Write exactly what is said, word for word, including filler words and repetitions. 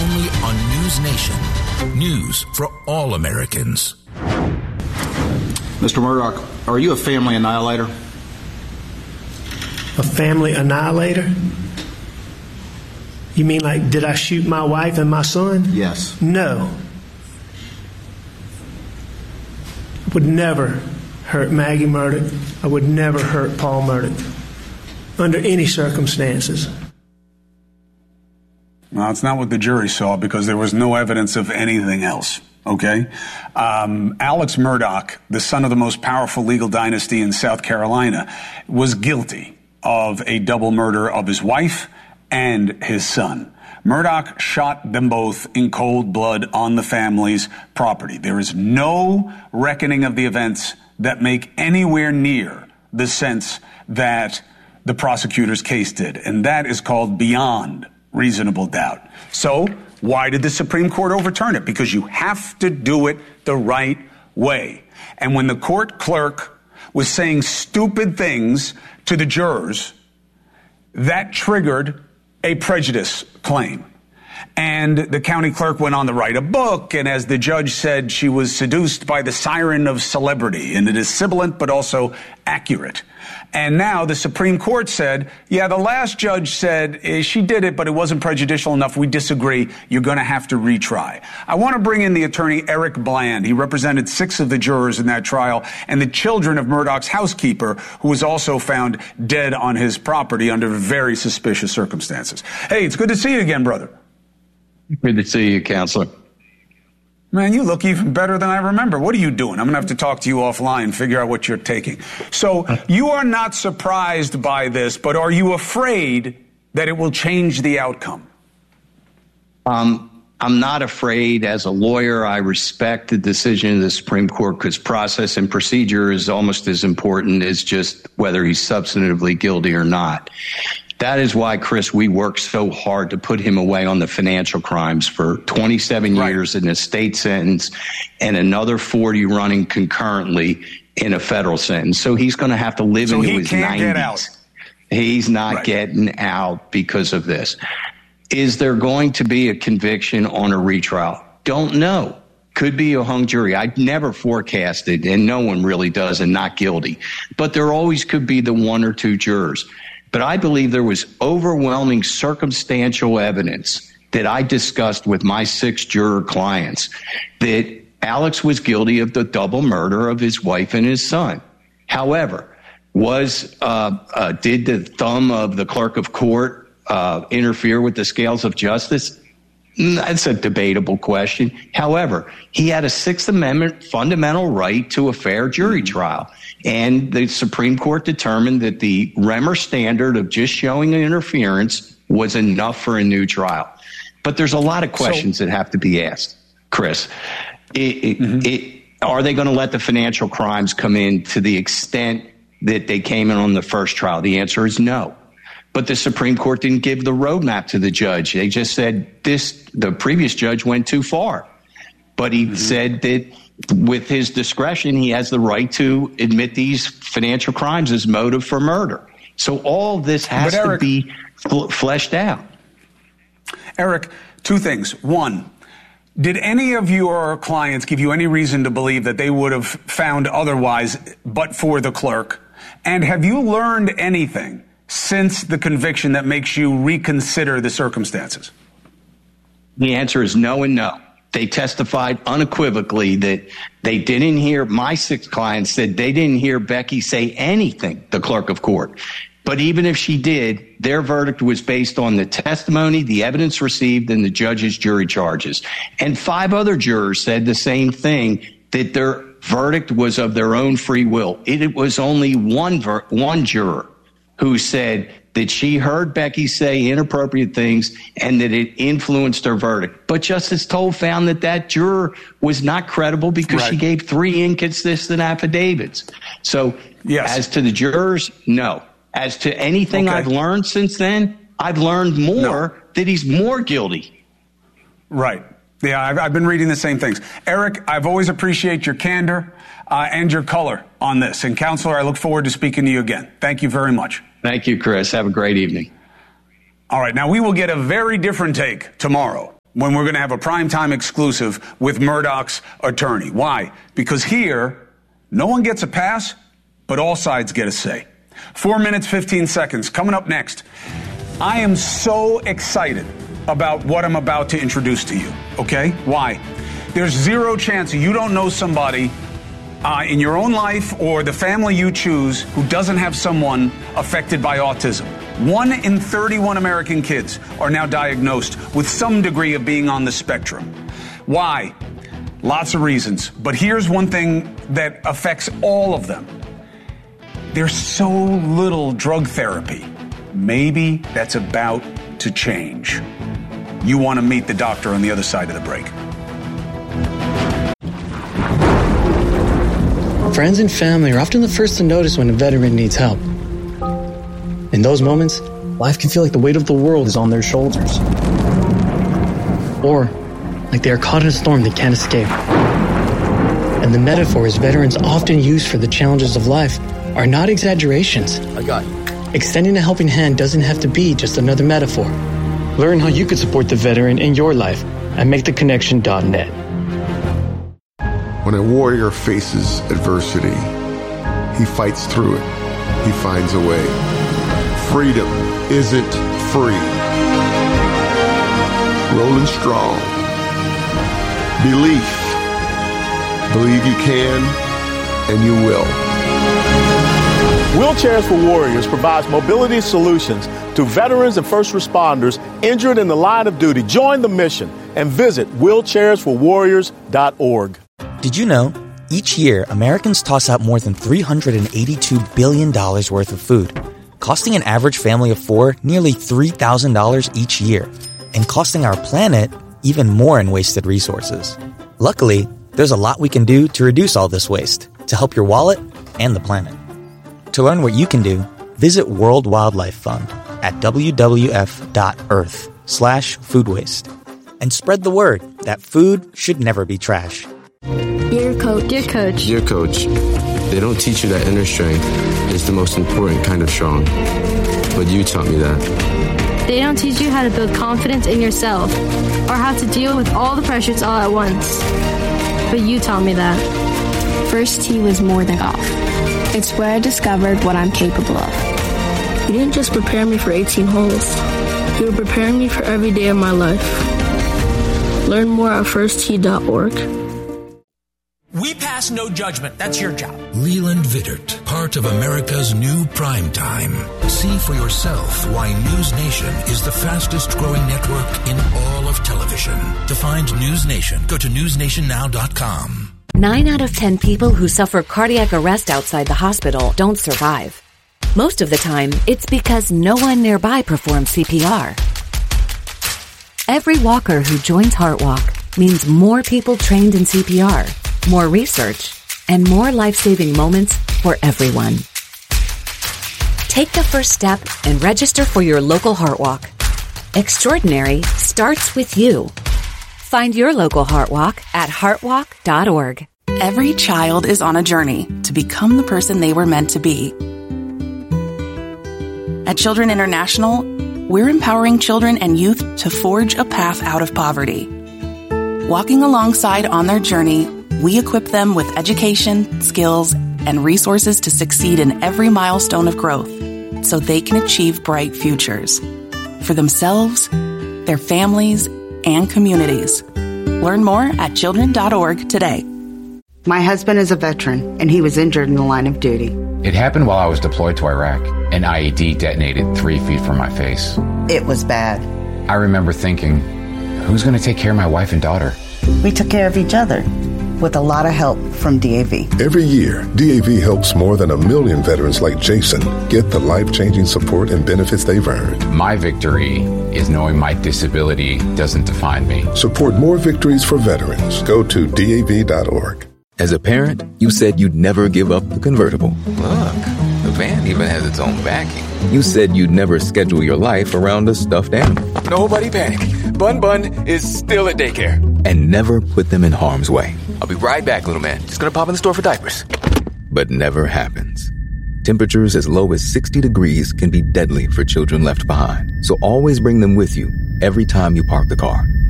only on News Nation. News for all Americans. Mister Murdaugh, are you a family annihilator? A family annihilator? You mean like, did I shoot my wife and my son? Yes. No. I would never hurt Maggie Murdaugh. I would never hurt Paul Murdaugh under any circumstances. Well, it's not what the jury saw because there was no evidence of anything else. Okay? Um, Alex Murdaugh, the son of the most powerful legal dynasty in South Carolina, was guilty of a double murder of his wife and his son. Murdaugh shot them both in cold blood on the family's property. There is no reckoning of the events that make anywhere near the sense that the prosecutor's case did, and that is called beyond reasonable doubt. So, why did the Supreme Court overturn it? Because you have to do it the right way. And when the court clerk was saying stupid things to the jurors, that triggered a prejudice claim. And the county clerk went on to write a book, and as the judge said, she was seduced by the siren of celebrity, and it is sibilant but also accurate. And now the Supreme Court said, yeah, the last judge said eh, she did it, but it wasn't prejudicial enough. We disagree. You're going to have to retry. I want to bring in the attorney Eric Bland. He represented six of the jurors in that trial and the children of Murdaugh's housekeeper, who was also found dead on his property under very suspicious circumstances. Hey, it's good to see you again, brother. Good to see you, Counselor. Man, you look even better than I remember. What are you doing? I'm going to have to talk to you offline and figure out what you're taking. So you are not surprised by this, but are you afraid that it will change the outcome? Um, I'm not afraid. As a lawyer, I respect the decision of the Supreme Court because process and procedure is almost as important as just whether he's substantively guilty or not. That is why, Chris, we worked so hard to put him away on the financial crimes for twenty-seven right. years in a state sentence and another forty running concurrently in a federal sentence. So he's going to have to live so into he his can't nineties. Get out. He's not right. getting out because of this. Is there going to be a conviction on a retrial? Don't know. Could be a hung jury. I've never forecasted, and no one really does, and not guilty. But there always could be the one or two jurors. But I believe there was overwhelming circumstantial evidence that I discussed with my six juror clients that Alex was guilty of the double murder of his wife and his son. However, was uh, uh, did the thumb of the clerk of court uh, interfere with the scales of justice? That's a debatable question. However, he had a Sixth Amendment fundamental right to a fair jury trial. And the Supreme Court determined that the Remmer standard of just showing interference was enough for a new trial. But there's a lot of questions so, that have to be asked, Chris. It, it, mm-hmm. it, are they going to let the financial crimes come in to the extent that they came in on the first trial? The answer is no. But the Supreme Court didn't give the roadmap to the judge. They just said this, the previous judge went too far. But he mm-hmm. said that with his discretion, he has the right to admit these financial crimes as motive for murder. So all of this has Eric, to be fl- fleshed out. Eric, two things. One, did any of your clients give you any reason to believe that they would have found otherwise but for the clerk? And have you learned anything since the conviction that makes you reconsider the circumstances? The answer is no and no. They testified unequivocally that they didn't hear, my six clients said they didn't hear Becky say anything, the clerk of court. But even if she did, their verdict was based on the testimony, the evidence received, and the judge's jury charges. And five other jurors said the same thing, that their verdict was of their own free will. It, it was only one ver- one juror who said that she heard Becky say inappropriate things and that it influenced her verdict. But Justice Toll found that that juror was not credible because right. she gave three inconsistent affidavits. So yes. as to the jurors, no. As to anything okay. I've learned since then, I've learned more no. that he's more guilty. Right. Yeah, I've, I've been reading the same things. Eric, I've always appreciated your candor uh, and your color on this. And, Counselor, I look forward to speaking to you again. Thank you very much. Thank you, Chris. Have a great evening. All right. Now, we will get a very different take tomorrow when we're going to have a primetime exclusive with Murdoch's attorney. Why? Because here, no one gets a pass, but all sides get a say. Four minutes, fifteen seconds. Coming up next, I am so excited about what I'm about to introduce to you, okay? Why? There's zero chance you don't know somebody uh, in your own life or the family you choose who doesn't have someone affected by autism. One in thirty-one American kids are now diagnosed with some degree of being on the spectrum. Why? Lots of reasons. But here's one thing that affects all of them. There's so little drug therapy. Maybe that's about to change. You want to meet the doctor on the other side of the break. Friends and family are often the first to notice when a veteran needs help. In those moments, life can feel like the weight of the world is on their shoulders. Or like they are caught in a storm they can't escape. And the metaphors veterans often use for the challenges of life are not exaggerations. I got you. Extending a helping hand doesn't have to be just another metaphor. Learn how you could support the veteran in your life at make the connection dot net. When a warrior faces adversity, he fights through it. He finds a way. Freedom isn't free. Rolling strong. Belief. Believe you can, and you will. Wheelchairs for Warriors provides mobility solutions to veterans and first responders injured in the line of duty. Join the mission and visit wheelchairs for warriors dot org. Did you know, each year, Americans toss out more than three hundred eighty-two billion dollars worth of food, costing an average family of four nearly three thousand dollars each year, and costing our planet even more in wasted resources. Luckily, there's a lot we can do to reduce all this waste, to help your wallet and the planet. To learn what you can do, visit World Wildlife Fund at w w f dot earth slash food waste. And spread the word that food should never be trash. Dear coach. Dear coach. Dear coach, they don't teach you that inner strength is the most important kind of strong. But you taught me that. They don't teach you how to build confidence in yourself or how to deal with all the pressures all at once. But you taught me that. First tee was more than golf. It's where I discovered what I'm capable of. You didn't just prepare me for eighteen holes. You were preparing me for every day of my life. Learn more at first tee dot org. We pass no judgment. That's your job. Leland Vittert, part of America's new primetime. See for yourself why News Nation is the fastest growing network in all of television. To find News Nation, go to news nation now dot com. Nine out of ten people who suffer cardiac arrest outside the hospital don't survive. Most of the time, it's because no one nearby performs C P R. Every walker who joins HeartWalk means more people trained in C P R, more research, and more life-saving moments for everyone. Take the first step and register for your local HeartWalk. Extraordinary starts with you. Find your local HeartWalk at heart walk dot org. Every child is on a journey to become the person they were meant to be. At Children International, we're empowering children and youth to forge a path out of poverty. Walking alongside on their journey, we equip them with education, skills, and resources to succeed in every milestone of growth so they can achieve bright futures for themselves, their families, and communities. Learn more at children dot org today. My husband is a veteran, and he was injured in the line of duty. It happened while I was deployed to Iraq. An I E D detonated three feet from my face. It was bad. I remember thinking, who's going to take care of my wife and daughter? We took care of each other with a lot of help from D A V. Every year, D A V helps more than a million veterans like Jason get the life-changing support and benefits they've earned. My victory is knowing my disability doesn't define me. Support more victories for veterans. Go to D A V dot org. As a parent, you said you'd never give up the convertible. Look, the van even has its own backing. You said you'd never schedule your life around a stuffed animal. Nobody panic. Bun Bun is still at daycare. And never put them in harm's way. I'll be right back, little man. Just gonna pop in the store for diapers. But never happens. Temperatures as low as sixty degrees can be deadly for children left behind. So always bring them with you every time you park the car.